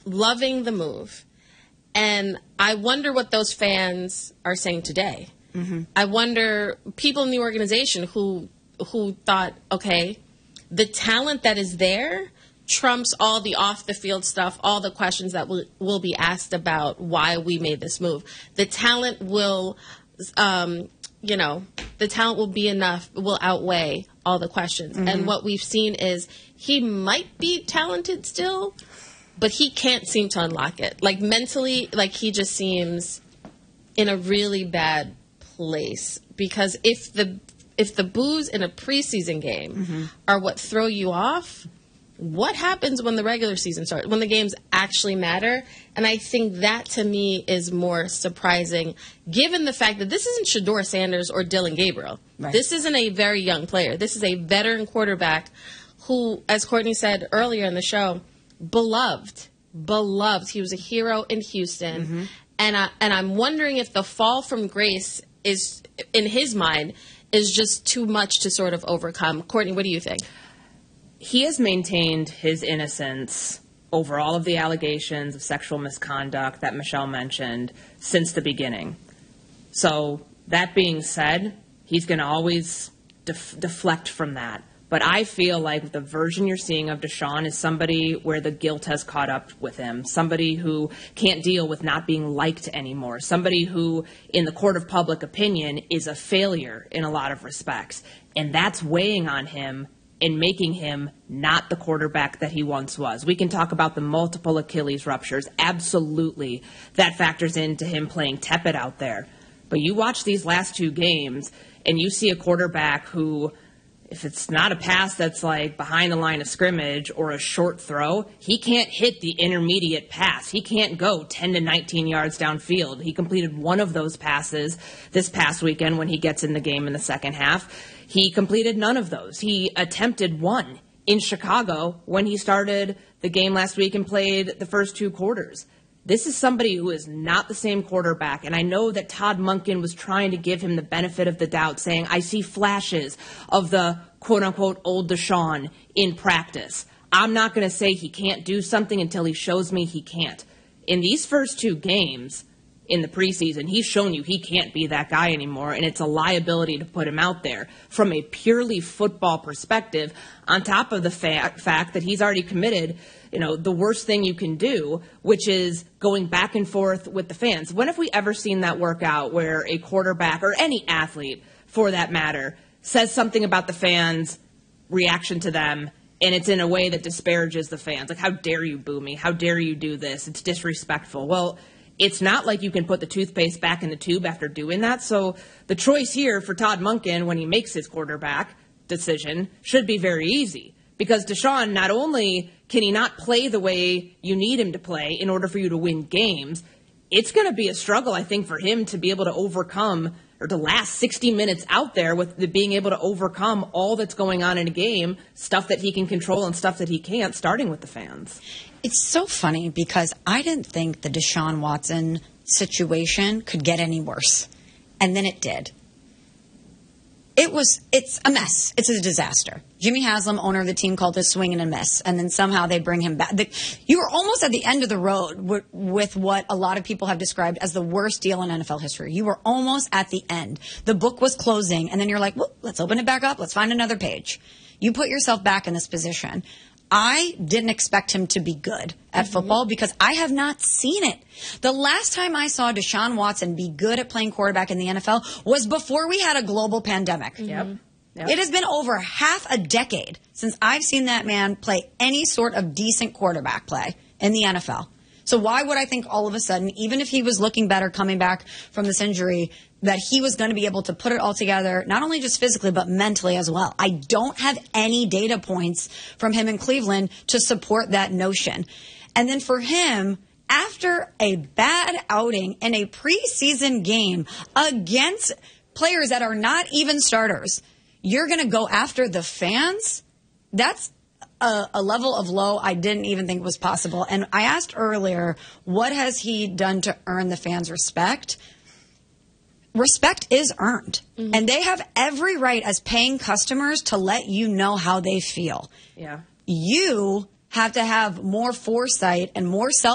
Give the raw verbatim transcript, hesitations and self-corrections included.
loving the move. And I wonder what those fans are saying today. Mm-hmm. I wonder, people in the organization who who thought, okay, the talent that is there trumps all the off-the-field stuff, all the questions that will, will be asked about why we made this move. The talent will, um, you know, the talent will be enough, will outweigh all the questions. Mm-hmm. And what we've seen is he might be talented still, but he can't seem to unlock it. Like, mentally, like, he just seems in a really bad place. Because if the if the boos in a preseason game mm-hmm. are what throw you off, what happens when the regular season starts, when the games actually matter? And I think that, to me, is more surprising, given the fact that this isn't Shedeur Sanders or Dillon Gabriel. Right. This isn't a very young player. This is a veteran quarterback who, as Courtney said earlier in the show, beloved, beloved. He was a hero in Houston. Mm-hmm. And, I, and I'm wondering if the fall from grace is, in his mind, is just too much to sort of overcome. Courtney, what do you think? He has maintained his innocence over all of the allegations of sexual misconduct that Michelle mentioned since the beginning. So that being said, he's going to always def- deflect from that. But I feel like the version you're seeing of Deshaun is somebody where the guilt has caught up with him, somebody who can't deal with not being liked anymore, somebody who, in the court of public opinion, is a failure in a lot of respects. And that's weighing on him and making him not the quarterback that he once was. We can talk about the multiple Achilles ruptures. Absolutely, that factors into him playing tepid out there. But you watch these last two games, and you see a quarterback who, if it's not a pass that's like behind the line of scrimmage or a short throw, he can't hit the intermediate pass. He can't go ten to nineteen yards downfield. He completed one of those passes this past weekend when he gets in the game in the second half. He completed none of those. He attempted one in Chicago when he started the game last week and played the first two quarters. This is somebody who is not the same quarterback, and I know that Todd Monken was trying to give him the benefit of the doubt, saying, I see flashes of the quote-unquote old Deshaun in practice. I'm not going to say he can't do something until he shows me he can't. In these first two games in the preseason, he's shown you he can't be that guy anymore, and it's a liability to put him out there from a purely football perspective, on top of the fa- fact that he's already committed, you know, the worst thing you can do, which is going back and forth with the fans. When have we ever seen that work out where a quarterback, or any athlete for that matter, says something about the fans' reaction to them, and it's in a way that disparages the fans? Like, how dare you boo me? How dare you do this? It's disrespectful. Well, it's not like you can put the toothpaste back in the tube after doing that. So the choice here for Todd Monken when he makes his quarterback decision should be very easy. Because Deshaun, not only can he not play the way you need him to play in order for you to win games, it's going to be a struggle, I think, for him to be able to overcome, or to last sixty minutes out there with the being able to overcome all that's going on in a game, stuff that he can control and stuff that he can't, starting with the fans. It's so funny because I didn't think the Deshaun Watson situation could get any worse. And then it did. It was, it's a mess. It's a disaster. Jimmy Haslam, owner of the team, called this swing and a miss. And then somehow they bring him back. The, you were almost at the end of the road with, with what a lot of people have described as the worst deal in N F L history. You were almost at the end. The book was closing. And then you're like, well, let's open it back up. Let's find another page. You put yourself back in this position. I didn't expect him to be good at mm-hmm. football because I have not seen it. The last time I saw Deshaun Watson be good at playing quarterback in the N F L was before we had a global pandemic. Mm-hmm. Yep. Yep. It has been over half a decade since I've seen that man play any sort of decent quarterback play in the N F L. So why would I think all of a sudden, even if he was looking better coming back from this injury, that he was going to be able to put it all together, not only just physically, but mentally as well? I don't have any data points from him in Cleveland to support that notion. And then for him, after a bad outing in a preseason game against players that are not even starters, you're going to go after the fans? That's A, a level of low I didn't even think was possible. And I asked earlier, what has he done to earn the fans' respect? Respect is earned. Mm-hmm. And they have every right as paying customers to let you know how they feel. Yeah. You have to have more foresight and more self